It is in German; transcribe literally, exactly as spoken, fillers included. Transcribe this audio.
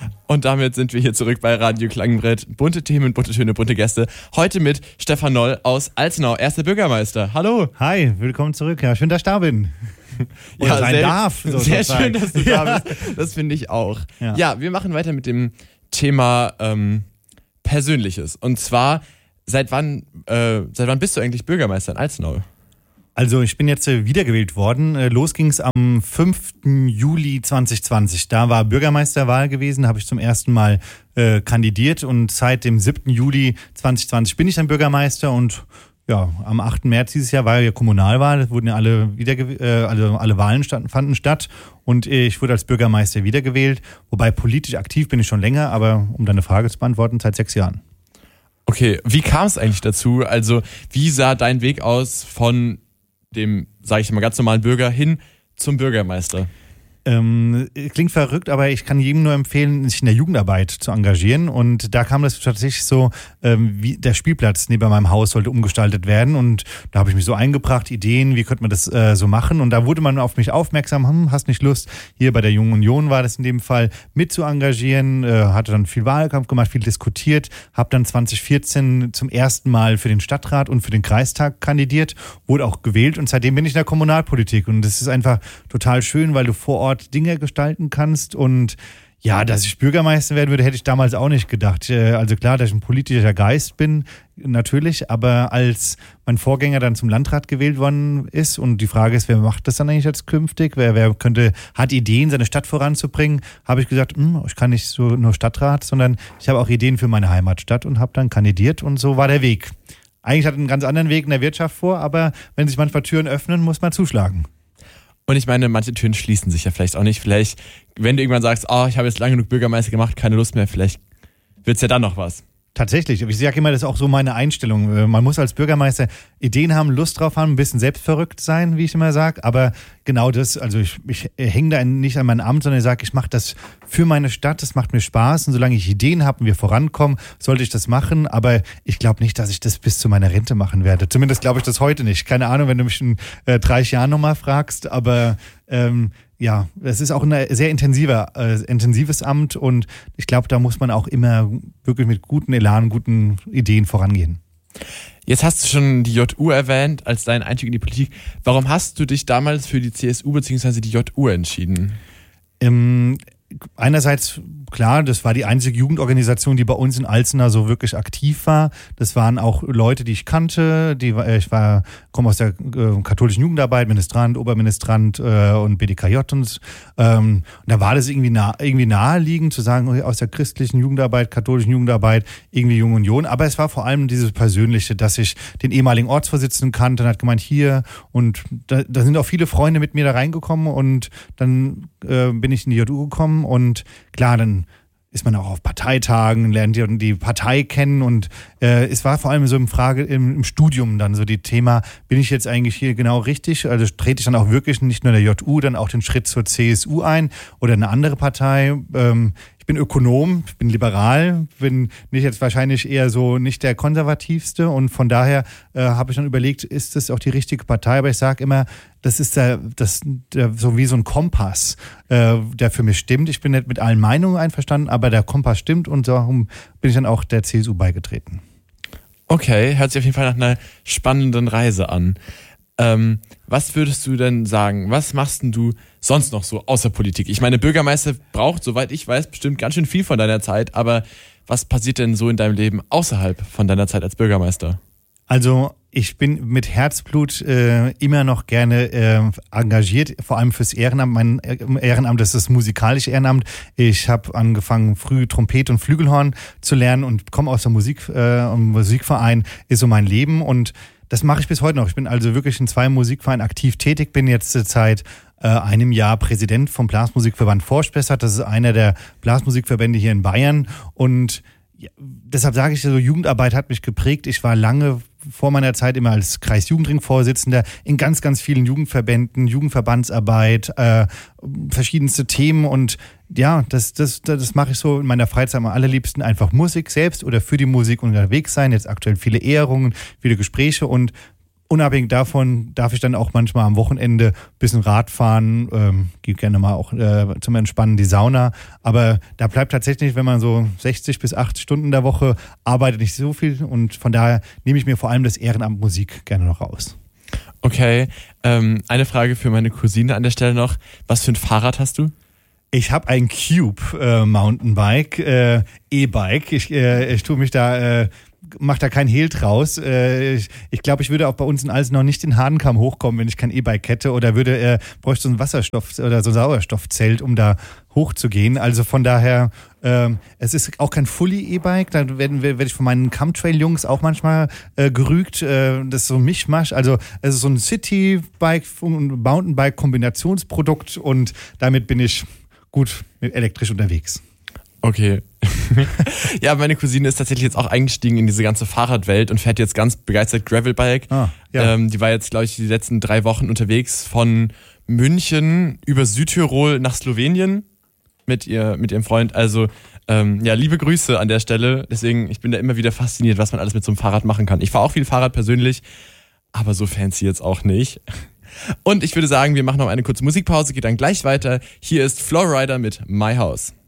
Und damit sind wir hier zurück bei Radio Klangenbrett. Bunte Themen, bunte Töne, bunte Gäste. Heute mit Stefan Noll aus Alzenau, erster Bürgermeister. Hallo. Hi, willkommen zurück. Ja, schön, dass ich da bin. Ja, sein sehr, darf. So sehr so schön, dass du ja. da bist. Das finde ich auch. Ja. ja, wir machen weiter mit dem Thema ähm, Persönliches. Und zwar, seit wann, äh, seit wann bist du eigentlich Bürgermeister in Alzenau? Also ich bin jetzt äh, wiedergewählt worden. Äh, los ging es am fünften Juli zweitausendzwanzig. Da war Bürgermeisterwahl gewesen, habe ich zum ersten Mal äh, kandidiert und seit dem siebten Juli zweitausendzwanzig bin ich dann Bürgermeister und ja, am achten März dieses Jahr war ja Kommunalwahl, es wurden ja alle, wiedergew- äh, also alle Wahlen stand, fanden statt und ich wurde als Bürgermeister wiedergewählt, wobei politisch aktiv bin ich schon länger, aber um deine Frage zu beantworten, seit sechs Jahren. Okay, wie kam es eigentlich dazu? Also wie sah dein Weg aus von dem, sage ich mal, ganz normalen Bürger hin zum Bürgermeister? Ähm, klingt verrückt, aber ich kann jedem nur empfehlen, sich in der Jugendarbeit zu engagieren. Und da kam das tatsächlich so, ähm, wie der Spielplatz neben meinem Haus sollte umgestaltet werden. Und da habe ich mich so eingebracht, Ideen, wie könnte man das äh, so machen. Und da wurde man auf mich aufmerksam, hm, hast nicht Lust, hier bei der Jungen Union war das in dem Fall, mit zu engagieren. Äh, hatte dann viel Wahlkampf gemacht, viel diskutiert. Habe dann zwanzig vierzehn zum ersten Mal für den Stadtrat und für den Kreistag kandidiert, wurde auch gewählt. Und seitdem bin ich in der Kommunalpolitik. Und das ist einfach total schön, weil du vor Ort Dinge gestalten kannst und ja, dass ich Bürgermeister werden würde, hätte ich damals auch nicht gedacht. Also klar, dass ich ein politischer Geist bin, natürlich, aber als mein Vorgänger dann zum Landrat gewählt worden ist und die Frage ist, wer macht das dann eigentlich jetzt künftig? Wer, wer könnte, hat Ideen, seine Stadt voranzubringen? Habe ich gesagt, hm, ich kann nicht so nur Stadtrat, sondern ich habe auch Ideen für meine Heimatstadt und habe dann kandidiert und so war der Weg. Eigentlich hat er einen ganz anderen Weg in der Wirtschaft vor, aber wenn sich manchmal Türen öffnen, muss man zuschlagen. Und ich meine, manche Türen schließen sich ja vielleicht auch nicht. Vielleicht, wenn du irgendwann sagst, oh, ich habe jetzt lange genug Bürgermeister gemacht, keine Lust mehr, vielleicht wird es ja dann noch was. Tatsächlich. Ich sage immer, das ist auch so meine Einstellung. Man muss als Bürgermeister Ideen haben, Lust drauf haben, ein bisschen selbstverrückt sein, wie ich immer sage. Aber genau das, also ich, ich hänge da nicht an mein Amt, sondern ich sage, ich mache das für meine Stadt, das macht mir Spaß. Und solange ich Ideen habe und wir vorankommen, sollte ich das machen. Aber ich glaube nicht, dass ich das bis zu meiner Rente machen werde. Zumindest glaube ich das heute nicht. Keine Ahnung, wenn du mich in äh, dreißig Jahren nochmal fragst. Aber ähm, ja, es ist auch ein sehr intensiver, äh, intensives Amt und ich glaube, da muss man auch immer wirklich mit guten Elan, guten Ideen vorangehen. Jetzt hast du schon die J U erwähnt als deinen Einstieg in die Politik. Warum hast du dich damals für die C S U bzw. die J U entschieden? Ähm, einerseits, klar, das war die einzige Jugendorganisation, die bei uns in Alzenau so wirklich aktiv war. Das waren auch Leute, die ich kannte. Die, ich war, komme aus der äh, katholischen Jugendarbeit, Ministrant, Oberministrant äh, und B D K J. Und, ähm, und da war das irgendwie, nah, irgendwie naheliegend zu sagen, aus der christlichen Jugendarbeit, katholischen Jugendarbeit, irgendwie Junge Union. Aber es war vor allem dieses Persönliche, dass ich den ehemaligen Ortsvorsitzenden kannte und hat gemeint, hier. Und da, da sind auch viele Freunde mit mir da reingekommen und dann äh, bin ich in die J U gekommen. Und klar, dann ist man auch auf Parteitagen, lernt die, die Partei kennen und äh, es war vor allem so im Frage im, im Studium dann so die Thema, bin ich jetzt eigentlich hier genau richtig? Also trete ich dann auch wirklich nicht nur der J U, dann auch den Schritt zur C S U ein oder eine andere Partei? Ähm, ich bin Ökonom, ich bin liberal, bin nicht jetzt wahrscheinlich eher so nicht der konservativste und von daher äh, habe ich dann überlegt, ist das auch die richtige Partei? Aber ich sage immer, das ist der, das, der, so wie so ein Kompass, äh, der für mich stimmt. Ich bin nicht mit allen Meinungen einverstanden, aber der Kompass stimmt und darum bin ich dann auch der C S U beigetreten. Okay, hört sich auf jeden Fall nach einer spannenden Reise an. Ähm, was würdest du denn sagen, was machst denn du sonst noch so außer Politik? Ich meine, Bürgermeister braucht, soweit ich weiß, bestimmt ganz schön viel von deiner Zeit, aber was passiert denn so in deinem Leben außerhalb von deiner Zeit als Bürgermeister? Also ich bin mit Herzblut äh, immer noch gerne äh, engagiert, vor allem fürs Ehrenamt. Mein Ehrenamt ist das musikalische Ehrenamt. Ich habe angefangen, früh Trompete und Flügelhorn zu lernen und komme aus der Musik, äh, Musikverein, ist so mein Leben und das mache ich bis heute noch. Ich bin also wirklich in zwei Musikvereinen aktiv tätig, bin jetzt seit äh, einem Jahr Präsident vom Blasmusikverband Vorspessart. Das ist einer der Blasmusikverbände hier in Bayern und ja, deshalb sage ich so, Jugendarbeit hat mich geprägt. Ich war lange vor meiner Zeit immer als Kreisjugendring-Vorsitzender in ganz, ganz vielen Jugendverbänden, Jugendverbandsarbeit, äh, verschiedenste Themen und ja, das, das, das mache ich so in meiner Freizeit am allerliebsten, einfach Musik selbst oder für die Musik unterwegs sein, jetzt aktuell viele Ehrungen, viele Gespräche und unabhängig davon darf ich dann auch manchmal am Wochenende ein bisschen Rad fahren, ähm, gehe gerne mal auch äh, zum Entspannen in die Sauna. Aber da bleibt tatsächlich, wenn man so sechzig bis achtzig Stunden in der Woche arbeitet, nicht so viel. Und von daher nehme ich mir vor allem das Ehrenamt Musik gerne noch raus. Okay, ähm, eine Frage für meine Cousine an der Stelle noch. Was für ein Fahrrad hast du? Ich habe ein Cube äh, Mountainbike, äh, E-Bike. Ich, äh, ich tue mich da, äh, mach da kein Hehl draus. Äh, ich ich glaube, ich würde auch bei uns in Alsen noch nicht den Hahnkamm hochkommen, wenn ich kein E-Bike hätte, oder würde äh, bräuchte so ein Wasserstoff oder so ein Sauerstoffzelt, um da hochzugehen. Also von daher, ähm, es ist auch kein Fully E-Bike. Da werde werd ich von meinen Chemtrail-Jungs auch manchmal äh, gerügt. Äh, das ist so ein Mischmasch. Also es ist so ein City-Bike und Mountainbike-Kombinationsprodukt, und damit bin ich gut elektrisch unterwegs. Okay. Ja, meine Cousine ist tatsächlich jetzt auch eingestiegen in diese ganze Fahrradwelt und fährt jetzt ganz begeistert Gravelbike. Ah, ja. ähm, die war jetzt, glaube ich, die letzten drei Wochen unterwegs von München über Südtirol nach Slowenien mit ihr, mit ihrem Freund. Also ähm, ja, liebe Grüße an der Stelle. Deswegen, ich bin da immer wieder fasziniert, was man alles mit so einem Fahrrad machen kann. Ich fahre auch viel Fahrrad persönlich, aber so fancy jetzt auch nicht. Und ich würde sagen, wir machen noch eine kurze Musikpause, geht dann gleich weiter. Hier ist Flowrider mit My House.